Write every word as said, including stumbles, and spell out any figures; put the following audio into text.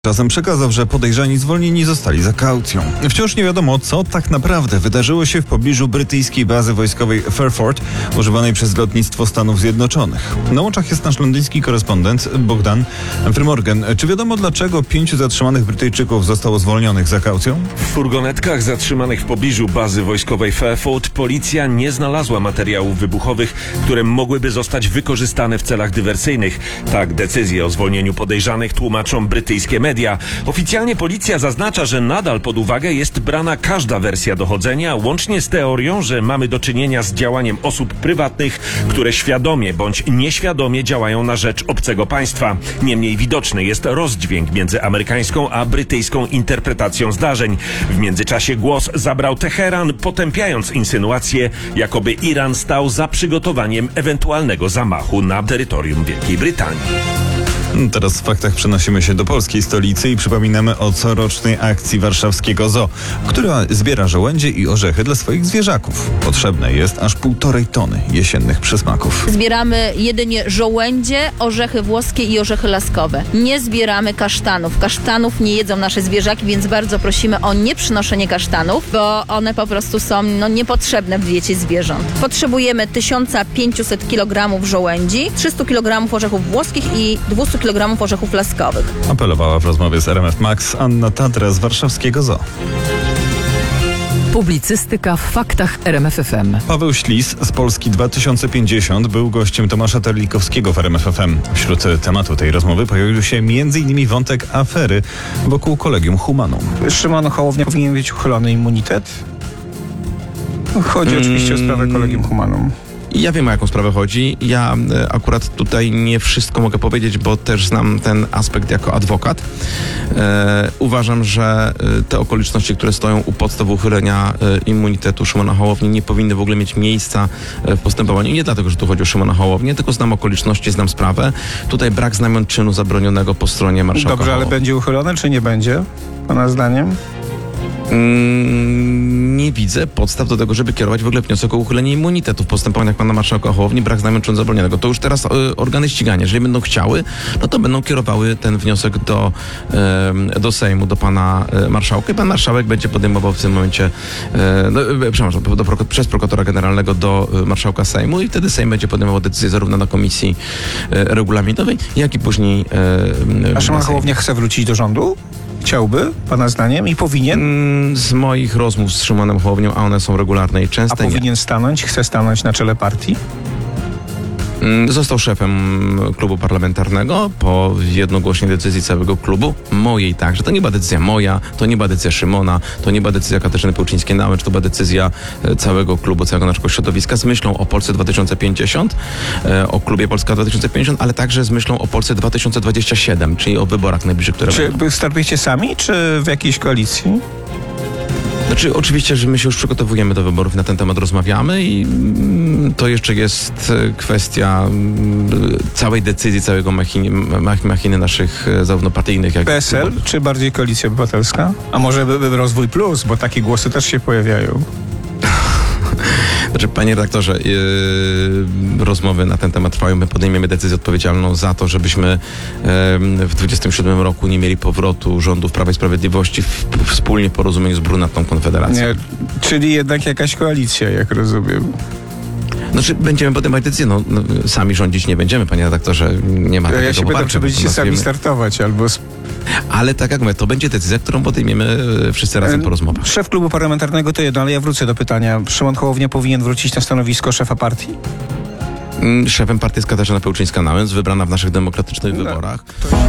Czasem przekazał, że podejrzani zwolnieni zostali za kaucją. Wciąż nie wiadomo, co tak naprawdę wydarzyło się w pobliżu brytyjskiej bazy wojskowej Fairford, używanej przez lotnictwo Stanów Zjednoczonych. Na łączach jest nasz londyński korespondent Bogdan Frymorgan. Czy wiadomo, dlaczego pięciu zatrzymanych Brytyjczyków zostało zwolnionych za kaucją? W furgonetkach zatrzymanych w pobliżu bazy wojskowej Fairford policja nie znalazła materiałów wybuchowych, które mogłyby zostać wykorzystane w celach dywersyjnych. Tak decyzję o zwolnieniu podejrzanych tłumaczą brytyjskie media. Oficjalnie policja zaznacza, że nadal pod uwagę jest brana każda wersja dochodzenia, łącznie z teorią, że mamy do czynienia z działaniem osób prywatnych, które świadomie bądź nieświadomie działają na rzecz obcego państwa. Niemniej widoczny jest rozdźwięk między amerykańską a brytyjską interpretacją zdarzeń. W międzyczasie głos zabrał Teheran, potępiając insynuacje, jakoby Iran stał za przygotowaniem ewentualnego zamachu na terytorium Wielkiej Brytanii. Teraz w faktach przenosimy się do polskiej stolicy i przypominamy o corocznej akcji warszawskiego Zoo, która zbiera żołędzie i orzechy dla swoich zwierzaków. Potrzebne jest aż półtorej tony jesiennych przysmaków. Zbieramy jedynie żołędzie, orzechy włoskie i orzechy laskowe. Nie zbieramy kasztanów. Kasztanów nie jedzą nasze zwierzaki, więc bardzo prosimy o nieprzynoszenie kasztanów, bo one po prostu są no, niepotrzebne w diecie zwierząt. Potrzebujemy tysiąc pięćset kilogramów żołędzi, trzysta kilogramów orzechów włoskich i dwieście kilogramów orzechów laskowych. Apelowała w rozmowie z R M F Max Anna Tadra z warszawskiego Zoo. Publicystyka w faktach R M F F M. Paweł Ślis z Polski dwa tysiące pięćdziesiąt był gościem Tomasza Terlikowskiego w R M F F M. Wśród tematu tej rozmowy pojawił się między innymi wątek afery wokół Collegium Humanum. Szymon Hołownia powinien mieć uchylony immunitet? Chodzi hmm. oczywiście o sprawę Collegium Humanum. Ja wiem, o jaką sprawę chodzi. Ja e, akurat tutaj nie wszystko mogę powiedzieć, bo też znam ten aspekt jako adwokat. E, uważam, że e, te okoliczności, które stoją u podstaw uchylenia e, immunitetu Szymona Hołowni, nie powinny w ogóle mieć miejsca e, w postępowaniu. I nie dlatego, że tu chodzi o Szymona Hołownię, tylko znam okoliczności, znam sprawę. Tutaj brak znamion czynu zabronionego po stronie marszałka Dobrze, Hołowni. ale będzie uchylone, czy nie będzie? Pana zdaniem? Mm, nie widzę podstaw do tego, żeby kierować w ogóle wniosek o uchylenie immunitetu w postępowaniach pana marszałka Hołowni, brak znamion czynu zabronionego. To już teraz y, organy ścigania, jeżeli będą chciały, no to będą kierowały ten wniosek do, y, do Sejmu, do pana y, marszałka i pan marszałek będzie podejmował w tym momencie y, no, y, przepraszam, do, do, przez prokuratora generalnego do y, marszałka Sejmu i wtedy Sejm będzie podejmował decyzję zarówno na komisji y, regulaminowej, jak i później y, A Szymon Hołownia chce wrócić do rządu? Chciałby, pana zdaniem, i powinien? Z moich rozmów z Szymonem Hołownią, a one są regularne i częste. A powinien nie. stanąć, chce stanąć na czele partii? Został szefem klubu parlamentarnego po jednogłośnej decyzji całego klubu, mojej także. To nie była decyzja moja, to nie była decyzja Szymona, to nie była decyzja Katarzyny Pełczyńskiej-Nałęcz, to była decyzja całego klubu, całego naszego środowiska z myślą o Polsce dwa tysiące pięćdziesiąt, o klubie Polska dwa tysiące pięćdziesiąt, ale także z myślą o Polsce dwa tysiące dwudziestym siódmym, czyli o wyborach najbliższych, które Czy będą. startujecie sami, czy w jakiejś koalicji? Znaczy, oczywiście, że my się już przygotowujemy do wyborów, na ten temat rozmawiamy i to jeszcze jest kwestia całej decyzji, całego machiny, machiny naszych zarówno partyjnych, jak i P S L, czy bardziej Koalicja Obywatelska? A może by, by Rozwój Plus, bo takie głosy też się pojawiają. Znaczy, panie redaktorze, yy, rozmowy na ten temat trwają. My podejmiemy decyzję odpowiedzialną za to, żebyśmy yy, w dwudziestym siódmym roku nie mieli powrotu rządów Prawa i Sprawiedliwości w, w wspólnie w porozumieniu z brunatną Konfederacją. Nie, czyli jednak jakaś koalicja, jak rozumiem. Znaczy, będziemy podejmować decyzję. No, no, sami rządzić nie będziemy, panie redaktorze. Nie ma takiego Ja się pytam, czy będziecie sami startować, albo... Ale tak jak mówię, to będzie decyzja, którą podejmiemy wszyscy razem po rozmowach. Szef klubu parlamentarnego to jedno, ale ja wrócę do pytania. Szymon Hołownia powinien wrócić na stanowisko szefa partii? Szefem partii jest Katarzyna Pełczyńska-Nałęcz, wybrana w naszych demokratycznych No. wyborach.